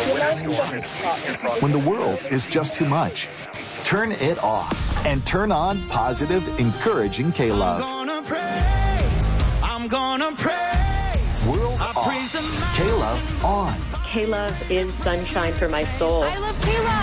When the world is just too much, turn it off and turn on positive, encouraging K-Love. I'm gonna praise. World off. K-Love on. K-Love is sunshine for my soul. I love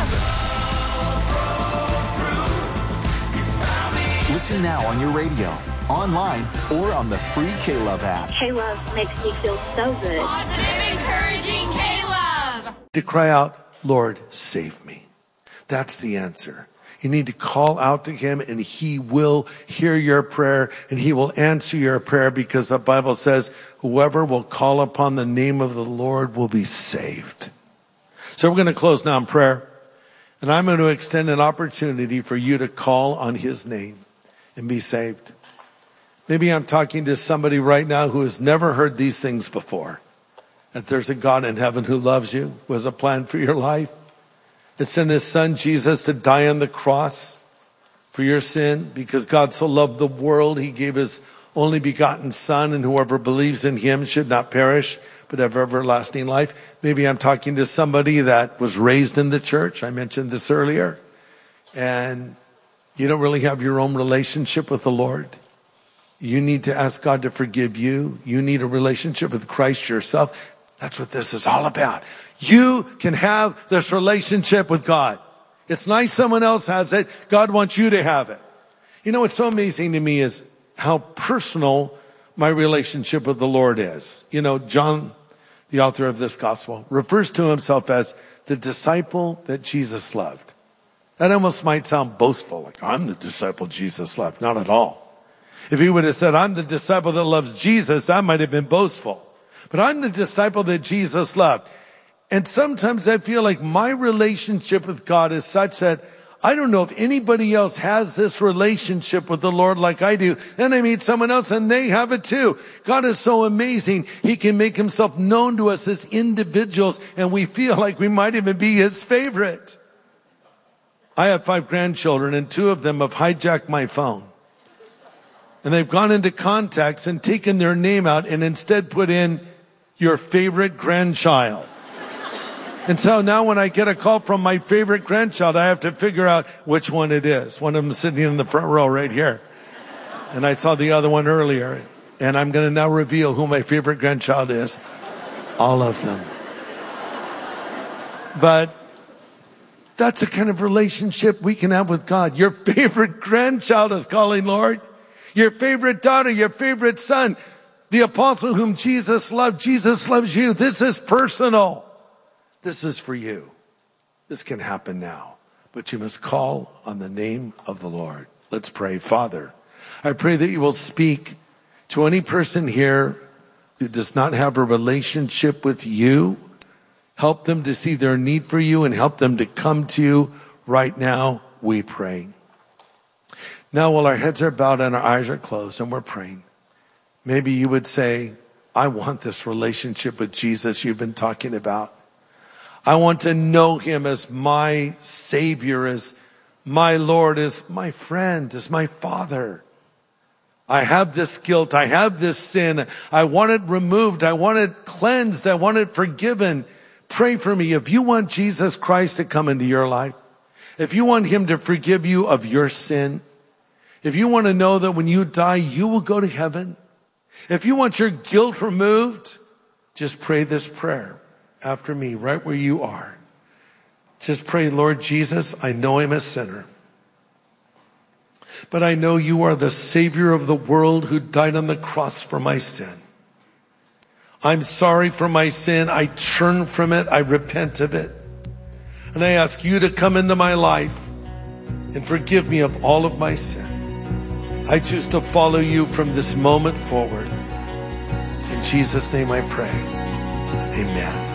K-Love. Listen now on your radio, online, or on the free K-Love app. K-Love makes me feel so good. Positive, encouraging K-Love. To cry out, Lord, save me. That's the answer. You need to call out to him and he will hear your prayer and he will answer your prayer, because the Bible says whoever will call upon the name of the Lord will be saved. So we're going to close now in prayer, and I'm going to extend an opportunity for you to call on his name and be saved. Maybe I'm talking to somebody right now who has never heard these things before, that there's a God in heaven who loves you, who has a plan for your life. That sent his son Jesus to die on the cross for your sin, because God so loved the world, he gave his only begotten son, and whoever believes in him should not perish, but have everlasting life. Maybe I'm talking to somebody that was raised in the church. I mentioned this earlier. And you don't really have your own relationship with the Lord. You need to ask God to forgive you. You need a relationship with Christ yourself. That's what this is all about. You can have this relationship with God. It's nice someone else has it. God wants you to have it. You know, what's so amazing to me is how personal my relationship with the Lord is. You know, John, the author of this gospel, refers to himself as the disciple that Jesus loved. That almost might sound boastful, like I'm the disciple Jesus loved. Not at all. If he would have said, I'm the disciple that loves Jesus, that might have been boastful. But I'm the disciple that Jesus loved. And sometimes I feel like my relationship with God is such that I don't know if anybody else has this relationship with the Lord like I do. Then I meet someone else and they have it too. God is so amazing. He can make himself known to us as individuals, and we feel like we might even be his favorite. I have 5 grandchildren, and 2 of them have hijacked my phone. And they've gone into contacts and taken their name out and instead put in your favorite grandchild. And so now when I get a call from my favorite grandchild, I have to figure out which one it is. One of them sitting in the front row right here. And I saw the other one earlier. And I'm going to now reveal who my favorite grandchild is. All of them. But that's the kind of relationship we can have with God. Your favorite grandchild is calling, Lord. Your favorite daughter, your favorite son, the apostle whom Jesus loved. Jesus loves you. This is personal. This is for you. This can happen now, but you must call on the name of the Lord. Let's pray. Father, I pray that you will speak to any person here who does not have a relationship with you. Help them to see their need for you and help them to come to you right now, we pray. Now, while our heads are bowed and our eyes are closed and we're praying, maybe you would say, I want this relationship with Jesus you've been talking about. I want to know him as my Savior, as my Lord, as my friend, as my Father. I have this guilt. I have this sin. I want it removed. I want it cleansed. I want it forgiven. Pray for me. If you want Jesus Christ to come into your life, if you want him to forgive you of your sin, if you want to know that when you die, you will go to heaven, if you want your guilt removed, just pray this prayer after me, right where you are. Just pray, Lord Jesus, I know I'm a sinner, but I know you are the Savior of the world who died on the cross for my sin. I'm sorry for my sin. I turn from it. I repent of it. And I ask you to come into my life and forgive me of all of my sin. I choose to follow you from this moment forward. In Jesus' name I pray. Amen.